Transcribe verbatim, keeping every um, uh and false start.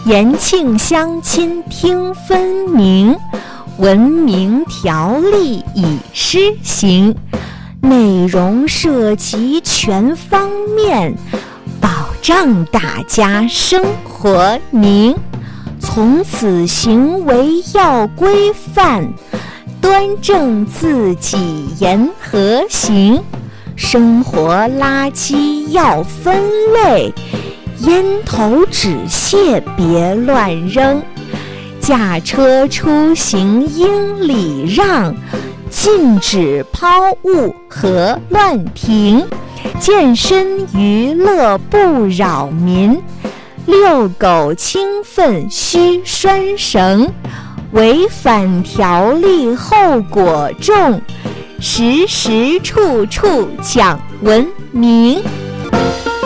延庆乡亲听分明，文明条例已施行，内容涉及全方面，保障大家生活宁。从此行为要规范，端正自己严和行。生活垃圾要分类，烟头纸屑别乱扔。驾车出行应礼让，禁止抛物和乱停。健身娱乐不扰民，遛狗清粪须拴绳。违反条例后果重，时时处处讲文明。